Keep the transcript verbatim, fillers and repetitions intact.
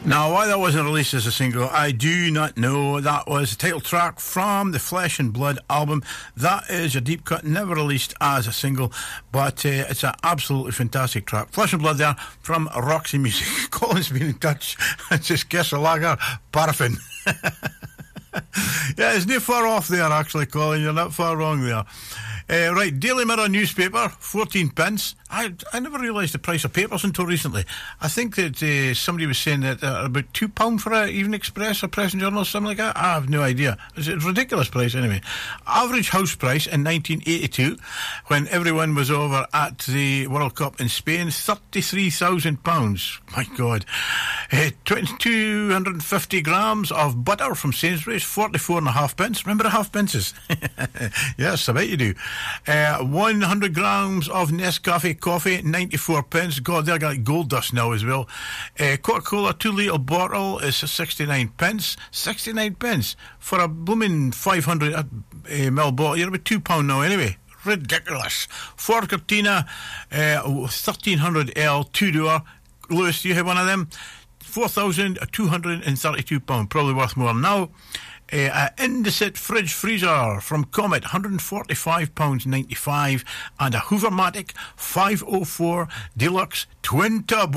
Now, why that wasn't released as a single, I do not know. That was the title track from the Flesh and Blood album. That is a deep cut, never released as a single, but uh, it's an absolutely fantastic track. Flesh and Blood there from Roxy Music. Colin's been in touch. It's just Kesser Lager, Paraffin. Yeah, it's not far off there, actually, Colin. You're not far wrong there. Uh, right, Daily Mirror newspaper, fourteen pence. I I never realised the price of papers until recently. I think that uh, somebody was saying that uh, about two pounds for an Evening Express or Press and Journal or something like that. I have no idea. It's a ridiculous price anyway. Average house price in nineteen eighty-two, when everyone was over at the World Cup in Spain, thirty-three thousand pounds. My God. Uh, two hundred fifty grams of butter from Sainsbury's, forty-four and a half pence. Remember the half pences? Yes, I bet you do. Uh, one hundred grams of Nescafe coffee, ninety-four pence. God, they're got gold dust now as well. Uh, Coca-Cola two litre bottle is sixty-nine pence. sixty-nine pence for a blooming five hundred uh, ml bottle. You're about two pound now anyway. Ridiculous. Ford Cortina, uh, thirteen hundred L, two-door. Lewis, do you have one of them? four thousand two hundred thirty-two pounds. Probably worth more now. Uh, an Indesit fridge freezer from Comet, one hundred forty-five pounds ninety-five, and a Hoovermatic five oh four Deluxe Twin Turbo.